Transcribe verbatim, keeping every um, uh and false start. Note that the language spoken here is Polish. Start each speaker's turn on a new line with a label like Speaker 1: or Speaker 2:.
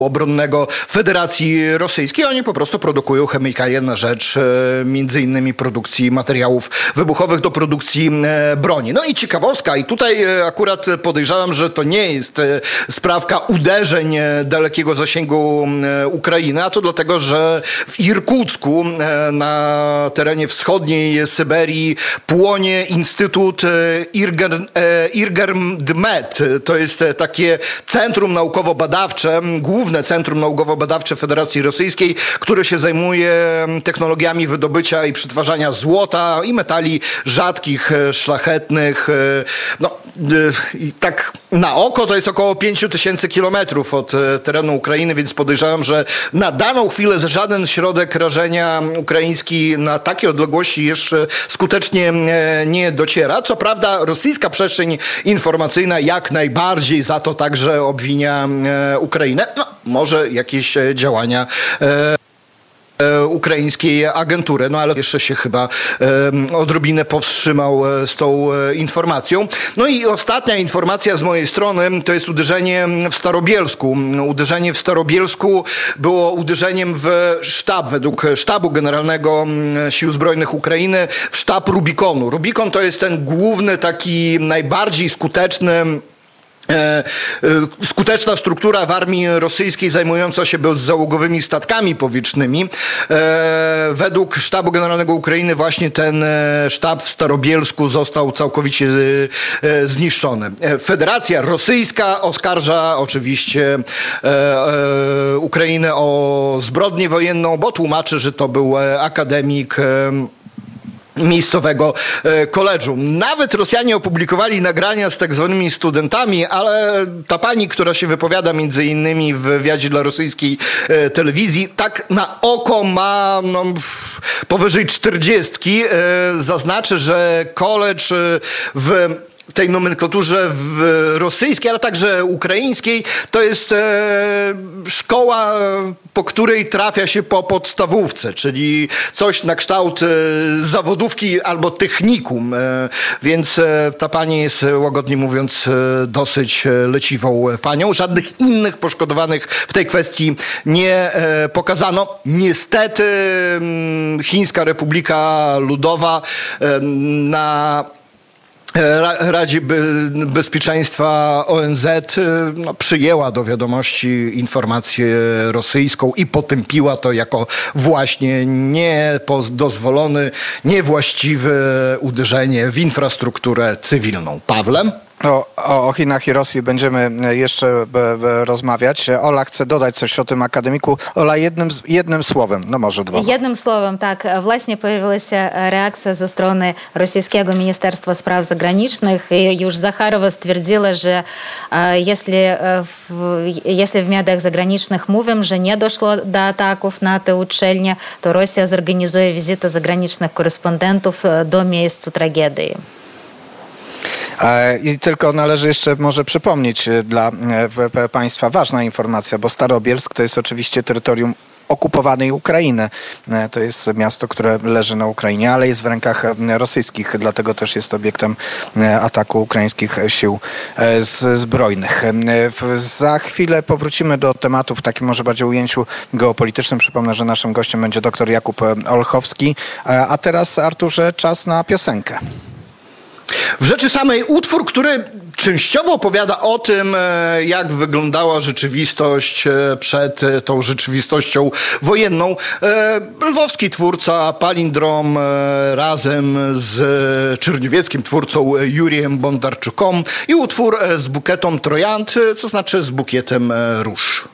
Speaker 1: obronnego Federacji Rosyjskiej. Oni po prostu produkują chemikalia na rzecz e, między innymi produkcji materiałów wybuchowych do produkcji e, broni. No i ciekawostka, i tutaj e, akurat podejrzewam, że to nie jest e, sprawka uderzeń e, dalekiego zasięgu e, Ukrainy, a to dlatego, że w Irkucku e, na terenie wschodniej Syberii płonie Instytut e, Irger, e, Irgerdmet. To jest e, takie centrum naukowo-badawcze, główne Centrum Naukowo-Badawcze Federacji Rosyjskiej, które się zajmuje technologiami wydobycia i przetwarzania złota i metali rzadkich, szlachetnych. No, i tak na oko to jest około pięć tysięcy kilometrów od terenu Ukrainy, więc podejrzewam, że na daną chwilę żaden środek rażenia ukraiński na takie odległości jeszcze skutecznie nie dociera. Co prawda rosyjska przestrzeń informacyjna jak najbardziej za to także obwinia Ukrainę. No, może jakieś działania e, e, ukraińskiej agentury, no ale jeszcze się chyba e, odrobinę powstrzymał z tą e, informacją. No i ostatnia informacja z mojej strony to jest uderzenie w Starobielsku. Uderzenie w Starobielsku było uderzeniem w sztab, według Sztabu Generalnego Sił Zbrojnych Ukrainy, w sztab Rubikonu. Rubikon to jest ten główny, taki najbardziej skuteczny skuteczna struktura w armii rosyjskiej zajmująca się bezzałogowymi statkami powietrznymi. Według Sztabu Generalnego Ukrainy właśnie ten sztab w Starobielsku został całkowicie zniszczony. Federacja Rosyjska oskarża oczywiście Ukrainę o zbrodnię wojenną, bo tłumaczy, że to był akademik miejscowego koledżu. Nawet Rosjanie opublikowali nagrania z tak zwanymi studentami, ale ta pani, która się wypowiada między innymi w wywiadzie dla rosyjskiej telewizji, tak na oko ma no, powyżej czterdziestki. Zaznaczy, że koledż w w tej nomenklaturze w rosyjskiej, ale także ukraińskiej, to jest e, szkoła, po której trafia się po podstawówce, czyli coś na kształt e, zawodówki albo technikum. E, więc e, ta pani jest, łagodnie mówiąc, e, dosyć leciwą panią. Żadnych innych poszkodowanych w tej kwestii nie e, pokazano. Niestety m, Chińska Republika Ludowa e, na Radzie Bezpieczeństwa O N Z no, przyjęła do wiadomości informację rosyjską i potępiła to jako właśnie niedozwolone, niewłaściwe uderzenie w infrastrukturę cywilną. Pawle?
Speaker 2: O, o Chinach i Rosji będziemy jeszcze b, b, rozmawiać. Ola chce dodać coś o tym akademiku. Ola, jednym, jednym słowem, no może dwoma.
Speaker 3: Jednym słowem, tak. Właśnie pojawiła się reakcja ze strony rosyjskiego Ministerstwa Spraw Zagranicznych i już Zacharowa stwierdziła, że jeśli w, jeśli w mediach zagranicznych mówią, że nie doszło do ataków na te uczelnie, to Rosja zorganizuje wizytę zagranicznych korespondentów do miejsca tragedii.
Speaker 2: I tylko należy jeszcze może przypomnieć dla Państwa ważna informacja, bo Starobielsk to jest oczywiście terytorium okupowanej Ukrainy. To jest miasto, które leży na Ukrainie, ale jest w rękach rosyjskich, dlatego też jest obiektem ataku ukraińskich sił zbrojnych. Za chwilę powrócimy do tematu w takim może bardziej ujęciu geopolitycznym. Przypomnę, że naszym gościem będzie dr Jakub Olchowski. A teraz, Arturze, czas na piosenkę.
Speaker 1: W rzeczy samej utwór, który częściowo opowiada o tym, jak wyglądała rzeczywistość przed tą rzeczywistością wojenną. Lwowski twórca Palindrom razem z czerniewieckim twórcą Jurijem Bondarczuką i utwór z bukietem trojant, co znaczy z bukietem róż.